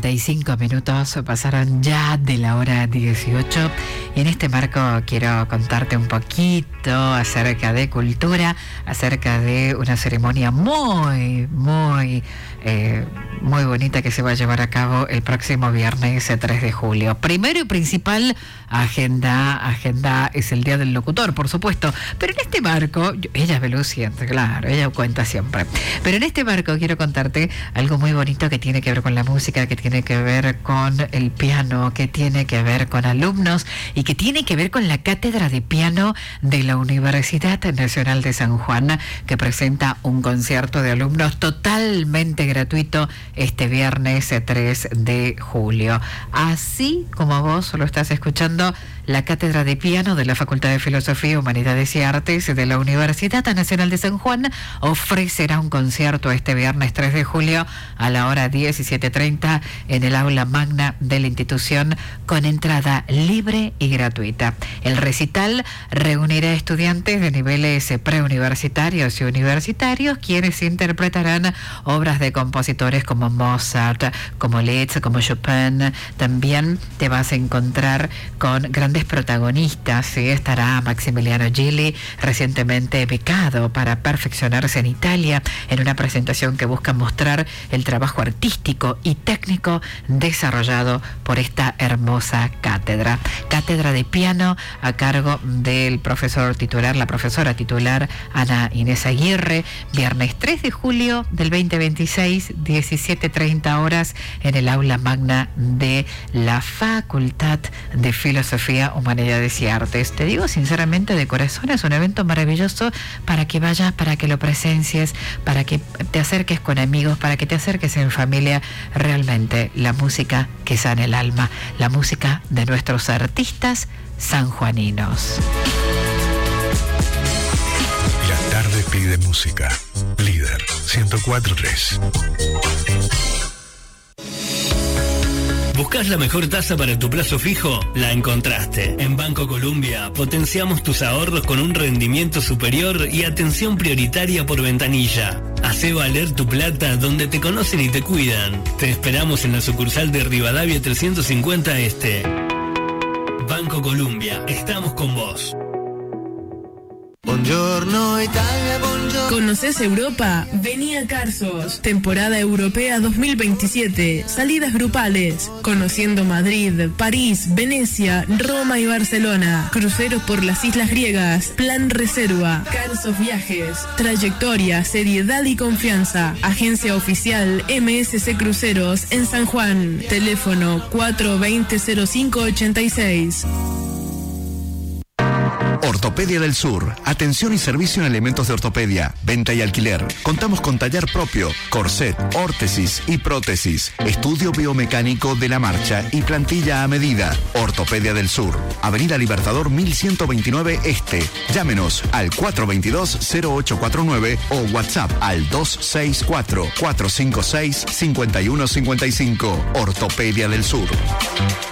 45 minutos pasaron ya de la hora 18 y en este marco quiero contarte un poquito acerca de cultura, acerca de una ceremonia muy bonita que se va a llevar a cabo el próximo viernes 3 de julio. Primero y principal, agenda es el Día del Locutor, por supuesto, pero en este marco, ella es veluciente, claro, ella cuenta siempre, pero en este marco quiero contarte algo muy bonito que tiene que ver con la música, que tiene que ver con el piano, que tiene que ver con alumnos y que tiene que ver con la cátedra de piano de la Universidad Nacional de San Juan, que presenta un concierto de alumnos totalmente gratuito este viernes 3 de julio. Así como vos lo estás escuchando, la cátedra de piano de la Facultad de Filosofía, Humanidades y Artes de la Universidad Nacional de San Juan ofrecerá un concierto este viernes 3 de julio a la hora 17:30 en el aula magna de la institución, con entrada libre y gratuita. El recital reunirá estudiantes de niveles preuniversitarios y universitarios, quienes interpretarán obras de compositores como Mozart, como Liszt, como Chopin. También te vas a encontrar con grandes protagonistas, ¿sí? Estará Maximiliano Gili, recientemente becado para perfeccionarse en Italia, en una presentación que busca mostrar el trabajo artístico y técnico desarrollado por esta hermosa cátedra. Cátedra de piano a cargo del profesor titular, la profesora titular Ana Inés Aguirre, viernes 3 de julio del 2026, 17:30 horas, en el aula magna de la Facultad de Filosofía, Humanidades y Artes. Te digo sinceramente, de corazón, es un evento maravilloso para que vayas, para que lo presencies, para que te acerques con amigos, para que te acerques en familia. Realmente la música que sana el alma, la música de nuestros artistas sanjuaninos. La tarde pide música. Líder 104.3. ¿Buscas la mejor tasa para tu plazo fijo? La encontraste. En Banco Colombia potenciamos tus ahorros con un rendimiento superior y atención prioritaria por ventanilla. Hacé valer tu plata donde te conocen y te cuidan. Te esperamos en la sucursal de Rivadavia 350 Este. Banco Colombia, estamos con vos. Buongiorno Italia, buongiorno. ¿Conoces Europa? Vení a Carsos. Temporada Europea 2027. Salidas grupales. Conociendo Madrid, París, Venecia, Roma y Barcelona. Cruceros por las islas griegas. Plan reserva. Carsos Viajes. Trayectoria, seriedad y confianza. Agencia oficial MSC Cruceros en San Juan. Teléfono 420-0586. Ortopedia del Sur. Atención y servicio en elementos de ortopedia, venta y alquiler. Contamos con taller propio, corset, órtesis y prótesis. Estudio biomecánico de la marcha y plantilla a medida. Ortopedia del Sur. Avenida Libertador 1129 Este. Llámenos al 422-0849 o WhatsApp al 264-456-5155. Ortopedia del Sur.